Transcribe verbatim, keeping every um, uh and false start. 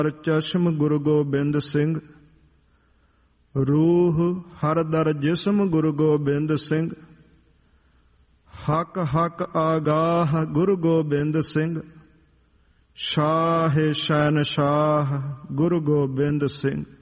ਚਸ਼ਮ ਗੁਰੂ ਗੋਬਿੰਦ ਸਿੰਘ, ਰੂਹ ਹਰ ਦਰ ਜਿਸਮ ਗੁਰੂ ਗੋਬਿੰਦ ਸਿੰਘ, ਹਕ ਹਕ ਆਗਾਹ ਗੁਰੂ ਗੋਬਿੰਦ ਸਿੰਘ, ਸ਼ਾਹ ਸ਼ਹਿਨਸ਼ਾਹ ਗੁਰੂ ਗੋਬਿੰਦ ਸਿੰਘ।